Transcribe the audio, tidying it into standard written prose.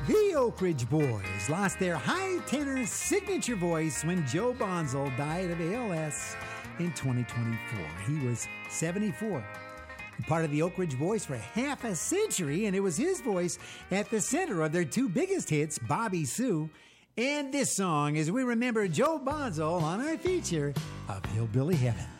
The Oak Ridge Boys lost their high tenor signature voice when Joe Bonzo died of ALS in 2024. He was 74. Part of the Oak Ridge Boys for half a century, and it was his voice at the center of their two biggest hits, Bobby Sue and this song, as we remember Joe Bonzo on our feature of Hillbilly Heaven.